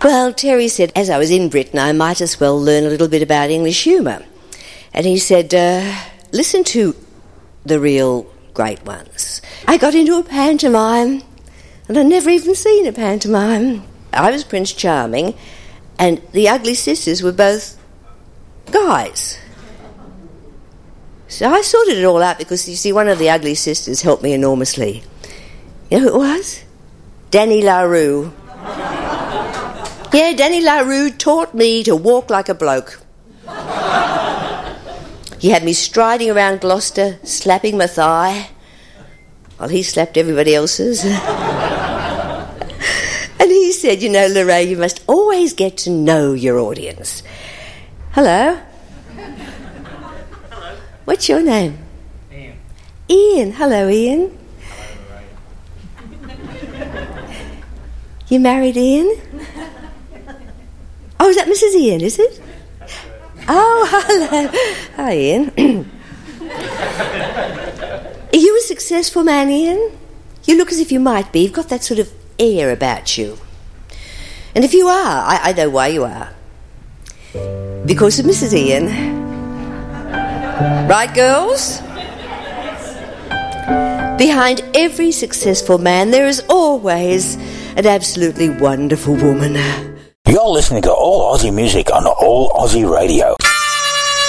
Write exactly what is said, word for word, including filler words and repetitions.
Well, Terry said, as I was in Britain, I might as well learn a little bit about English humour. And he said, uh, listen to the real great ones. I got into a pantomime, and I'd never even seen a pantomime. I was Prince Charming, and the Ugly Sisters were both guys. So I sorted it all out because, you see, one of the Ugly Sisters helped me enormously. You know who it was? Danny LaRue. Yeah, Danny LaRue taught me to walk like a bloke. He had me striding around Gloucester, slapping my thigh, while he slapped everybody else's. And he said, you know, Lorraine, you must always get to know your audience. Hello? Hello. What's your name? Ian. Ian. Hello, Ian. Hello, Lorraine. You married Ian? Oh, is that Missus Ian, is it? Oh, hello. Hi, Ian. Are you a successful man, Ian? You look as if you might be. You've got that sort of air about you. And if you are, I, I know why you are. Because of Missus Ian. Right, girls? Behind every successful man, there is always an absolutely wonderful woman. You're listening to All Aussie Music on All Aussie Radio.